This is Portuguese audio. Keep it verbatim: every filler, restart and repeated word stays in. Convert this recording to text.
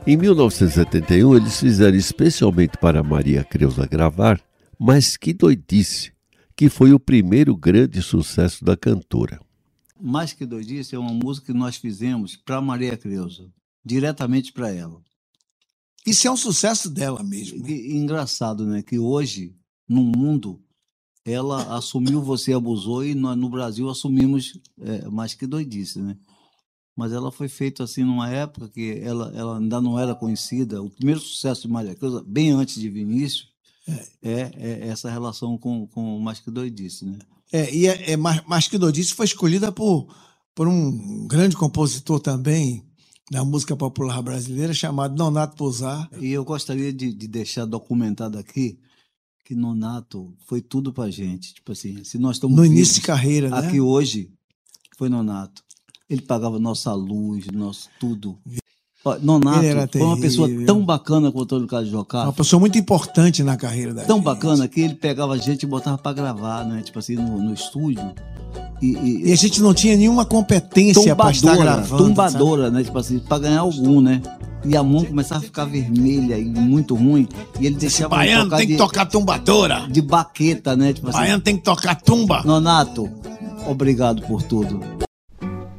Em mil novecentos e setenta e um, eles fizeram especialmente para Maria Creuza gravar Mas Que Doidice, que foi o primeiro grande sucesso da cantora. Mais Que Doidice é uma música que nós fizemos para Maria Creuza, diretamente para ela. Isso é um sucesso dela mesmo. Né? E, engraçado, né? Que hoje, no mundo, ela assumiu Você Abusou e nós, no Brasil, assumimos é, Mais Que Doidice, né? Mas ela foi feita assim numa época que ela, ela ainda não era conhecida. O primeiro sucesso de Maria Creuza, bem antes de Vinícius, é, é, é essa relação com, com Mais Que Doidice, né? É, e é, é, Mais Que Doidice foi escolhida por, por um grande compositor também da música popular brasileira, chamado Nonato Pousar. E eu gostaria de, de deixar documentado aqui que Nonato foi tudo pra gente. Tipo assim, se nós estamos no início de carreira, né? Aqui hoje, foi Nonato. Ele pagava nossa luz, nosso tudo. Nonato foi uma pessoa tão bacana quanto o Antônio Carlos Jocafe. Uma pessoa muito importante na carreira da Tão gente. bacana que ele pegava a gente e botava pra gravar, né? Tipo assim, no, no estúdio. E, e, e a gente não tinha nenhuma competência para estar gravando. Tombadora, sabe? Né? Tipo assim, pra ganhar algum, né? E a mão começava a ficar vermelha e muito ruim. E ele deixava. Esse baiano tem que de, tocar tumbadora. De baqueta, né? Tipo o baiano assim, tem que tocar tumba. Nonato, obrigado por tudo.